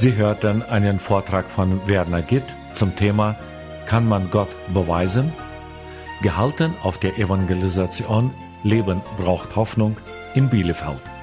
Sie hörten einen Vortrag von Werner Gitt zum Thema Kann man Gott beweisen? Gehalten auf der Evangelisation Leben braucht Hoffnung in Bielefeld.